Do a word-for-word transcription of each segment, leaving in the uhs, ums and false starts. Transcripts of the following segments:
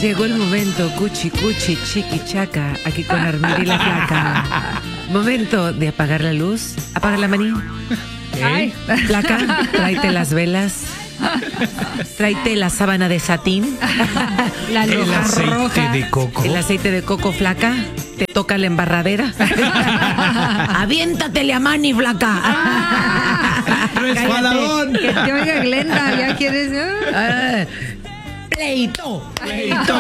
Llegó el momento, cuchi, cuchi, chiqui, chaca, aquí con Armida y la Flaca. Momento de apagar la luz. Apaga la maní. Ay. Flaca, tráete las velas. Tráete la sábana de satín. La El loja aceite roja. de coco. El aceite de coco, Flaca. Te toca la embarradera. Aviéntatele a Manny, Flaca. Resbaladón. Que te oiga Glenda, ya quieres. Ah, Pleito. Pleito.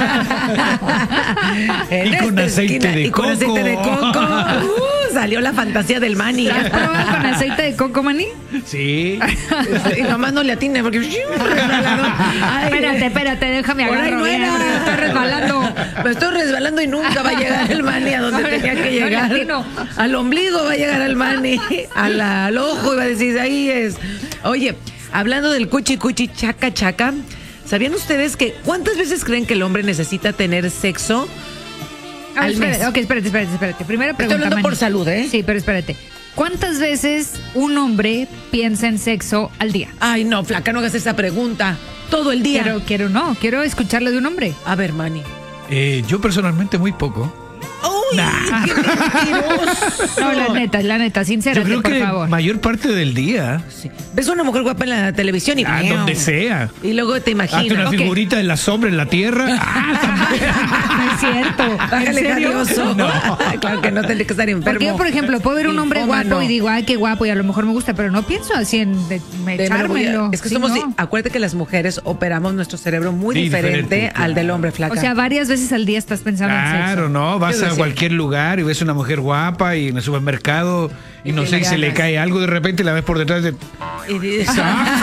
En Y con esta aceite esquina, de y con coco. aceite de coco. Uh, salió la fantasía del Manny. ¿Has probado con aceite de coco, Manny? Sí. Y nomás no le atine porque... Ay, Espérate, espérate, déjame por ahí agarrar. no era. Estoy resbalando. Me estoy resbalando y nunca va a llegar el Manny a donde No, tenía que no le llegar. atino. Al ombligo va a llegar el Manny. A la- al ojo iba a decir, ahí es. Oye, hablando del cuchi cuchi chaca chaca, ¿sabían ustedes que cuántas veces creen que el hombre necesita tener sexo Ah, al mes? espérate, ok, espérate, espérate, espérate. Primera Estoy pregunta, hablando por Manny. salud, ¿eh? Sí, pero espérate. ¿Cuántas veces un hombre piensa en sexo al día? Ay, no, Flaca, no hagas esa pregunta. Todo el día. Quiero, quiero no, quiero escucharle de un hombre. A ver, Manny. Eh, yo personalmente muy poco. ¡Uy! ¡Qué mentiroso! No, la neta, la neta, Yo sincérate, creo por que favor. mayor parte del día. Sí. Ves una mujer guapa en la televisión y... Ah, donde sea. Y luego te Hazte imaginas. una Ok. figurita en la sombra, en la tierra. Ah, también. No es cierto. ¿En Bájale, serio? Jarioso. No. Claro que no tendría que estar enfermo. Porque yo, por ejemplo, puedo ver un hombre Ninfómano. guapo y digo, ay, qué guapo, y a lo mejor me gusta, pero no pienso así en de, me De- me lo voy a- echármelo. Es que Sí, somos... no. Acuérdate que las mujeres operamos nuestro cerebro muy Sí, diferente, diferente, al claro. del hombre, Flaca. O sea, varias veces al día estás pensando en Claro, sexo. no, vas Yo a decía- cualquier lugar y ves una mujer guapa y en el supermercado y, Y no te sé, la y se le ganas. cae algo de repente y la ves por detrás de... Y dices,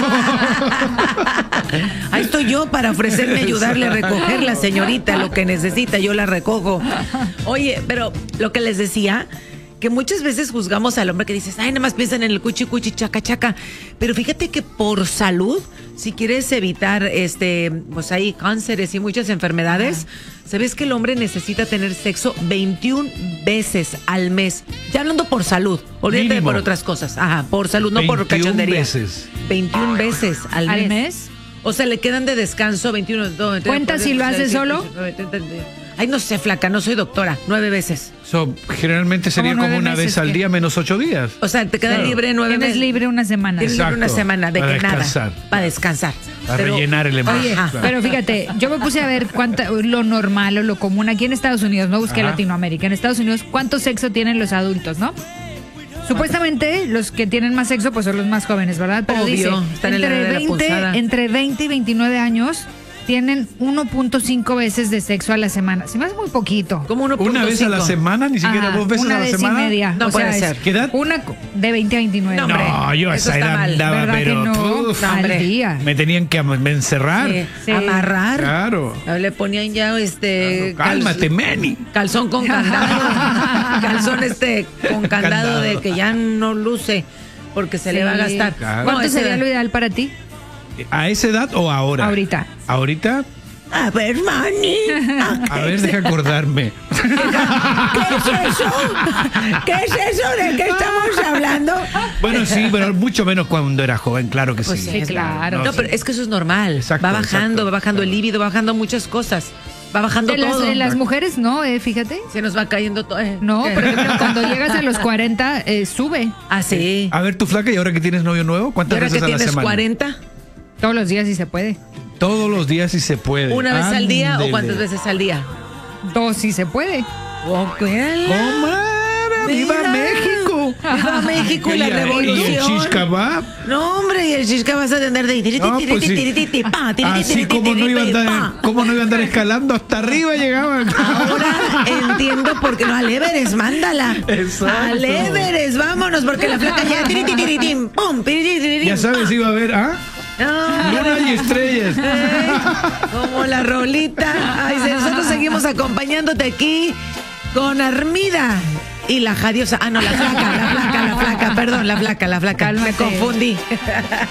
ahí estoy yo para ofrecerme ayudarle a recoger la señorita, lo que necesita, yo la recojo. Oye, pero lo que les decía, que muchas veces juzgamos al hombre que dices, ay, nada más piensan en el cuchi cuchi chaca chaca, pero fíjate que por salud, si quieres evitar este, pues hay cánceres y muchas enfermedades, ¿sabes que el hombre necesita tener sexo veintiuna veces al mes? Ya hablando por salud, olvídate de Mínimo. por otras cosas. Ajá, por salud, no por veintiuna cachondería. veces. veintiuna veces al mes. ¿Al mes? O sea, le quedan de descanso veintiuno. dos, tres, ¿Cuenta cuatro, si lo cinco, hace seis, siete, solo? ocho, nueve, diez, once. Ay, no sé, Flaca, no soy doctora. Nueve veces. So, generalmente sería Como como nueve una meses, vez al ¿qué? día menos ocho días. O sea, te queda Claro. libre nueve Tienes meses. libre una semana. Tienes libre una Exacto. semana de Para que nada. descansar. Para descansar. Para Pero- rellenar el embarazo. Oye, Claro. pero fíjate, yo me puse a ver cuánta, lo normal o lo común aquí en Estados Unidos, no busqué Ajá. Latinoamérica, en Estados Unidos, cuánto sexo tienen los adultos, ¿no? Supuestamente los que tienen más sexo pues son los más jóvenes, ¿verdad? Pero Obvio, dice, están en la entre, edad de la pulsada. veinte, entre veinte y veintinueve años tienen uno punto cinco veces de sexo a la semana. Se me hace muy poquito. Como uno punto Una vez a la cinco. semana, ni siquiera Ajá, dos veces una a la vez semana. y media. No O puede sea, ser. es ¿Qué edad? Una co- de veinte a veintinueve. No, hombre. No, yo a Eso esa está edad mal. andaba, ¿Verdad que pero no? uf, Al hombre. día. me tenían que am- encerrar. Sí. Sí. Amarrar. Claro. Le ponían ya este. Cálmate, calz- Manny. Calzón con candado. Calzón este con candado, Candado. de que ya no luce porque se le va a Sí. gastar. Claro. ¿Cuánto esa sería edad. lo ideal para ti? ¿A esa edad o ahora? Ahorita. Ahorita, A ver, Manny. a ver, deja acordarme. ¿Qué es eso? ¿Qué es eso? ¿De qué estamos hablando? Bueno, sí, pero mucho menos cuando era joven, claro que Pues sí. sí, Sí, claro. No, sí. pero es que eso es normal. Exacto, va bajando, exacto. va bajando el líbido, va bajando muchas cosas. Va bajando De las, todo. de las mujeres no, eh, fíjate. Se nos va cayendo todo. eh. No, por ejemplo, cuando llegas a los cuarenta, eh, sube. Ah, sí. A ver, tu flaca, ¿y ahora que tienes novio nuevo? ¿Y ¿Cuántas ahora que veces a la tienes semana? cuarenta? Todos los días si se puede. Todos los días si se puede. ¿Una vez al día o Ándele. cuántas veces al día? Dos si se puede. Oh, cuélala. ¡Comadre! ¡Viva Mira. México! ¡Viva México y la ¿Y el revolución! shish kebab? No, hombre, y el chisca vas a tener de tiriti, No, tiriti, pues sí. tiriti, tiriti, pa, tiriti, Así tiriti, como no, iba a tiriti, andar, pa. cómo no iba a andar escalando hasta arriba llegaban. Ahora entiendo por qué no, al Everest, mándala. Exacto. Al Everest, vámonos, porque la flaca llega tiriti, tiritim, pum, tiriti, tiritim, Ya sabes, pa. iba a ver, ¿ah? No, Luna y estrellas. eh, como la rolita. Ay, nosotros seguimos acompañándote aquí con Armida y la Jadiosa. Ah, no, la flaca, la flaca, la flaca, perdón, la flaca, la flaca. Cálmate. Me confundí.